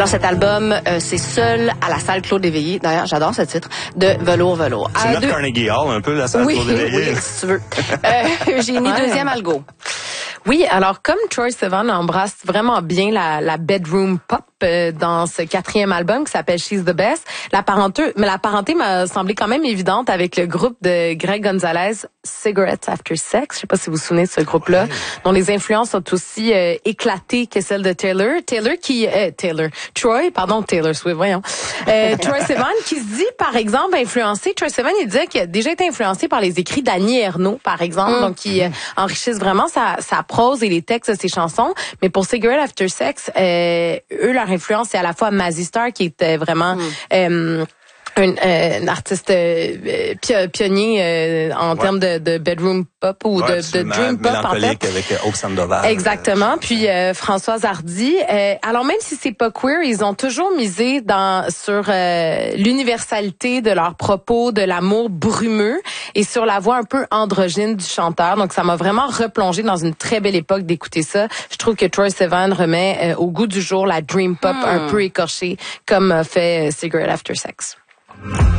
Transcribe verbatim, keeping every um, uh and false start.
Alors cet album, euh, c'est Seul à la salle Claude Éveillé. D'ailleurs, j'adore ce titre de Velours Velours. C'est notre deux... Carnegie Hall, un peu, la salle oui, Claude Éveillé. Oui, si tu veux. Euh, Génie, ouais. Deuxième algo. Oui, alors comme Troye Sivan embrasse vraiment bien la, la bedroom pop euh, dans ce quatrième album qui s'appelle She's the Best, la parenté, mais la parenté m'a semblé quand même évidente avec le groupe de Greg Gonzalez, Cigarettes After Sex. Je sais pas si vous vous souvenez de ce groupe-là, ouais. dont les influences sont aussi euh, éclatées que celles de Taylor. Taylor qui, euh, Taylor, Troy, pardon, Taylor Swift, voyons. Euh, Troye Sivan qui se dit, par exemple, influencé. Troye Sivan, il disait qu'il a déjà été influencé par les écrits d'Annie Ernaux, par exemple, mm. donc qui euh, enrichissent vraiment sa, sa prose et les textes de ses chansons. Mais pour Cigarette After Sex, euh, eux, leur influence, c'est à la fois Mazzy Star, qui était vraiment... Mm. Euh, Un, euh, un artiste euh, pionnier euh, en ouais. termes de, de bedroom pop ou ouais, de, de dream pop en fait. Avec Hope Sandoval. Exactement. Puis euh, Françoise Hardy. Euh, alors même si c'est pas queer, ils ont toujours misé dans sur euh, l'universalité de leurs propos, de l'amour brumeux et sur la voix un peu androgyne du chanteur. Donc ça m'a vraiment replongé dans une très belle époque d'écouter ça. Je trouve que Troye Sivan remet euh, au goût du jour la dream pop hmm. un peu écorchée comme fait euh, Cigarette After Sex.